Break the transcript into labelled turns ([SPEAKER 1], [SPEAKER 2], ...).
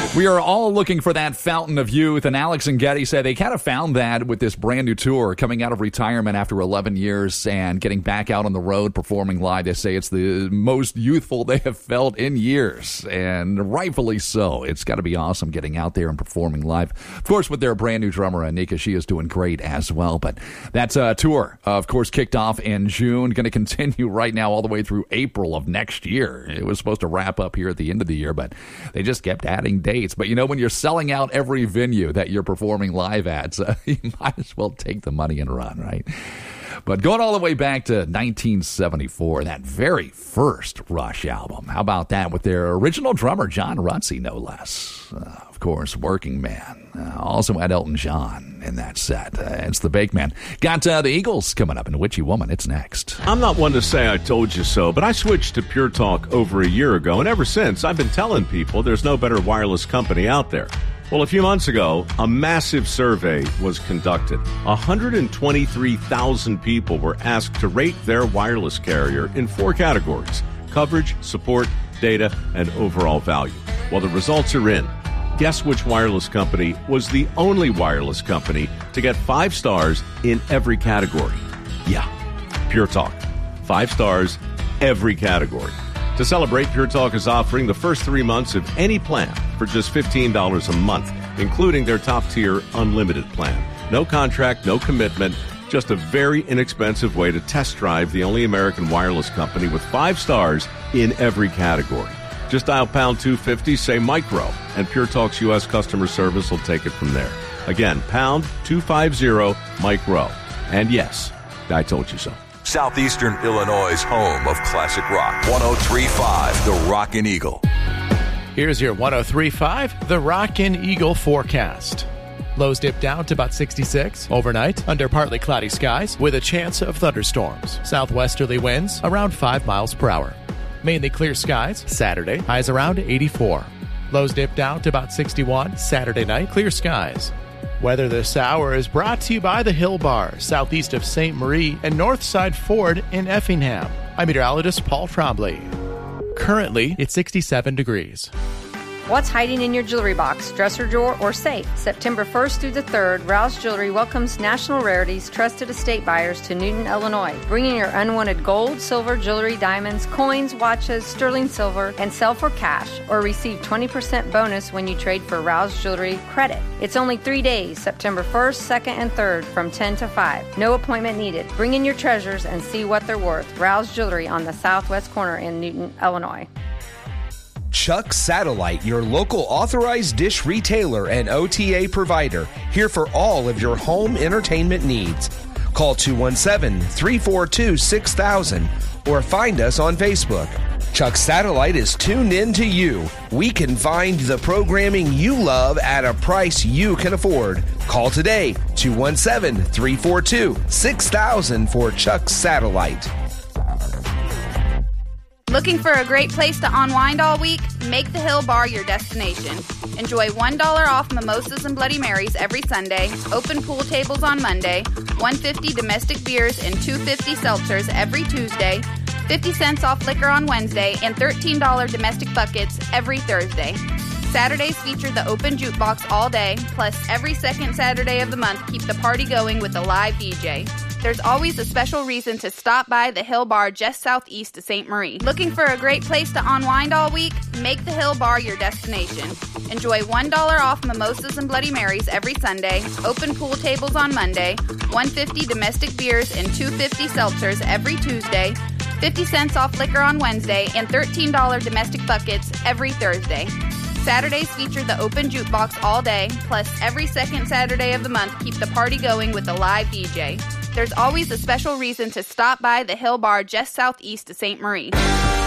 [SPEAKER 1] We are all looking for that fountain of youth, and Alex and Getty say they kind of found that with this brand new tour, coming out of retirement after 11 years and getting back out on the road performing live. They say it's the most youthful they have felt in years, and rightfully so. It's got to be awesome getting out there and performing live. Of course, with their brand new drummer, Anika, she is doing great as well. But that tour, of course, kicked off in June, going to continue right now all the way through April of next year. It was supposed to wrap up here at the end of the year, but they just kept adding dates. But, you know, when you're selling out every venue that you're performing live at, you might as well take the money and run, right? But going all the way back to 1974, that very first Rush album. How about that with their original drummer, John Rutsey, no less. Of course, Working Man. Also had Elton John in that set. It's the Bake Man. Got the Eagles coming up in Witchy Woman. It's next.
[SPEAKER 2] I'm not one to say I told you so, but I switched to Pure Talk over a year ago, and ever since, I've been telling people there's no better wireless company out there. Well, a few months ago, a massive survey was conducted. 123,000 people were asked to rate their wireless carrier in 4 categories: coverage, support, data, and overall value. Well, the results are in. Guess which wireless company was the only wireless company to get 5 stars in every category? Yeah, Pure Talk. 5 stars, every category. To celebrate, Pure Talk is offering the first 3 months of any plan for just $15 a month, including their top-tier unlimited plan. No contract, no commitment, just a very inexpensive way to test drive the only American wireless company with 5 stars in every category. Just dial pound 250, say micro, and Pure Talk's U.S. customer service will take it from there. Again, pound 250, micro. And yes, I told you so.
[SPEAKER 3] Southeastern Illinois' home of classic rock. 103.5, The Rockin' Eagle.
[SPEAKER 4] Here's your 103.5, The Rockin' Eagle forecast. Lows dip down to about 66 overnight under partly cloudy skies with a chance of thunderstorms. Southwesterly winds around 5 miles per hour. Mainly clear skies Saturday, highs around 84. Lows dip down to about 61 Saturday night, clear skies. Weather this hour is brought to you by the Hill Bar, southeast of St. Marie and Northside Ford in Effingham. I'm meteorologist Paul Trombley. Currently, it's 67 degrees.
[SPEAKER 5] What's hiding in your jewelry box, dresser drawer, or safe? September 1st through the 3rd, Rouse Jewelry welcomes National Rarities trusted estate buyers to Newton, Illinois. Bring in your unwanted gold, silver, jewelry, diamonds, coins, watches, sterling silver, and sell for cash, or receive 20% bonus when you trade for Rouse Jewelry credit. It's only 3 days, September 1st, 2nd, and 3rd from 10 to 5. No appointment needed. Bring in your treasures and see what they're worth. Rouse Jewelry on the southwest corner in Newton, Illinois.
[SPEAKER 6] Chuck Satellite, your local authorized dish retailer and OTA provider, here for all of your home entertainment needs. Call 217-342-6000 or find us on Facebook. Chuck Satellite is tuned in to you. We can find the programming you love at a price you can afford. Call today, 217-342-6000 for Chuck Satellite.
[SPEAKER 7] Looking for a great place to unwind all week? Make the Hill Bar your destination. Enjoy $1 off mimosas and Bloody Marys every Sunday, open pool tables on Monday, $1.50 domestic beers and $2.50 seltzers every Tuesday, 50 cents off liquor on Wednesday, and $13 domestic buckets every Thursday. Saturdays feature the open jukebox all day, plus every second Saturday of the month keep the party going with a live DJ. There's always a special reason to stop by the Hill Bar just southeast of St. Marie. Looking for a great place to unwind all week? Make the Hill Bar your destination. Enjoy $1 off mimosas and Bloody Marys every Sunday, open pool tables on Monday, $1.50 domestic beers and $2.50 seltzers every Tuesday, 50 cents off liquor on Wednesday, and $13 domestic buckets every Thursday. Saturdays feature the open jukebox all day, plus every second Saturday of the month keep the party going with a live DJ. There's always a special reason to stop by the Hill Bar just southeast of St. Marie.